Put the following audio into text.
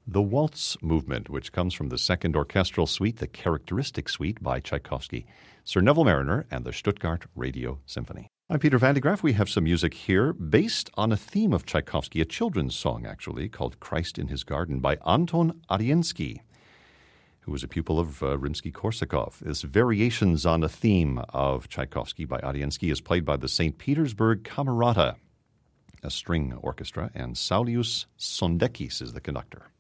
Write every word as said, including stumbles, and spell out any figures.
The Waltz Movement, which comes from the Second Orchestral Suite, the Characteristic Suite by Tchaikovsky, Sir Neville Marriner, and the Stuttgart Radio Symphony. I'm Peter Van de Graaff. We have some music here based on a theme of Tchaikovsky, a children's song, actually, called Christ in His Garden by Anton Ariensky, who was a pupil of uh, Rimsky-Korsakov. This Variations on a Theme of Tchaikovsky by Ariensky is played by the Saint Petersburg Camerata, a string orchestra, and Saulius Sondekis is the conductor.